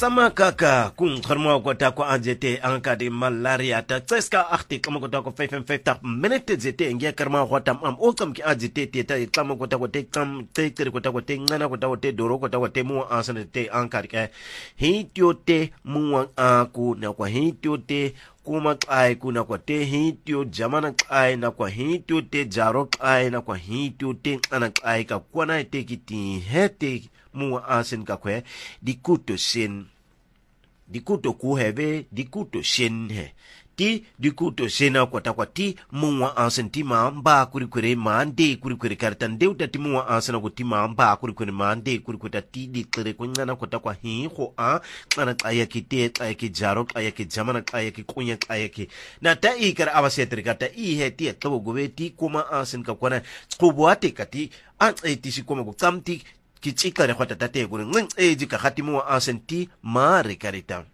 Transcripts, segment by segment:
Sama kaka kung karma ko ta ko anjete anka de malaria ta tseska akhti kama ko ta ko 55 minute zete ngia karma ko tam am o kam ki anjete te ta kama ko ta ko te kam te ko ta ko te ngana ko ta ko te doro ko ta ko te mu asana te anka ke hityo te mu aku na ko hityo te kuma kai kuna kwa te hityo jamana kai na kwa hityo te jaro kai na kwa hityo te ana kai ka kwana te kiti hete mu asen ka kwe dikuto shin dikuto ku heve dikuto shin he ti dikuto sena kwa ta kwa ti mu asen ti ma ba kuri kuri ma de kuri kuri kartan de uta ti mu asen ko ti ma ba kuri kuri ma de kuri kuri ti di kire ko ngana ko ta kwa hi ko a ana kaya ki te kaya ki jaro kaya ki jamana kaya ki kunya kaya ki na ta I kar awasetri ka ta I he ti to go be ti kuma asen ka kwana ko boate ka ti a ti si kuma ko tamti ki chika re khota tate ko ngeng ji ka khati mu asen ti ma re karita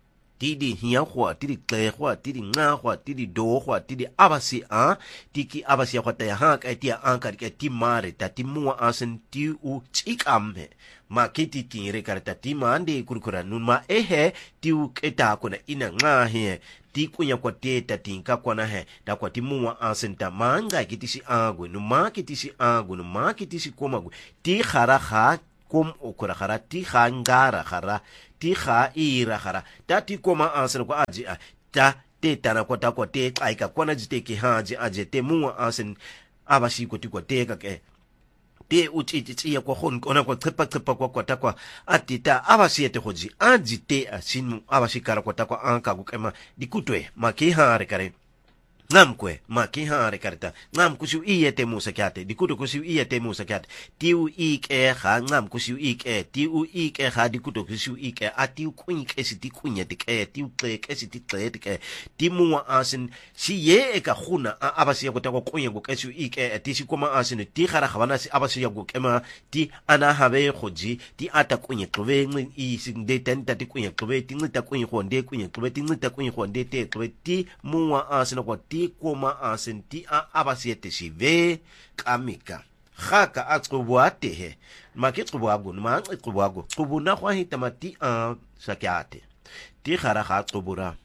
tidi hiya khwa tidi tle khwa tidi nga khwa tidi do khwa tidi abasi a tiki abasi khwa ya ha ka ti an ka ti mare ta ti mu asen ti u chikambe ma kiti ti re karta ti mande kurkura nun ma ehe ti u keta ko na ina nga he ti kunya kwa te ta tinka kwa na he da kwa ti mu asen ta manga kiti si agu nu ma kiti si agu nu ma kiti si koma gu ti khara kha kom okura khara ti khangara khara ti kha ira khara ta ti koma asen ko aji a ta te tana ko ta ko te kai ka kwana jite ki haji aje te mu asen abashi ko ti ko te ka ke te uchi ya ko hon kona ko tsepa ko ta ko atita abashi te hoji aji te asinu abashi kara ko ta ko anka ko kema dikutwe maki hare kare ngam kwe ma ki hare karta ngam kusiu iye te musa kyate dikuto kusiu iye te musa kyate tiu ike ha ngam kusiu ike tiu ike ha dikuto kusiu ike atiu kuny ke si ti kunya te ke tiu ke si ti ke te ti mu asin si ye ka khuna abasi ko ta ko kunya ko kusiu ike ti si koma asin ti khara khabana si abasi ya ko kema ti ana habe khoji ti ata kunya klobe ngi I sing de tenta ti kunya klobe ti ngita kunya khonde kunya klobe ti ngita kunya khonde te klobe ti mu asin ko ti koma asenti a abasiete si ve kamika khaka atsubuate he makitsubuago ma atsubuago tsubuna kwa hitamati a sakyate ti khara kha tsubura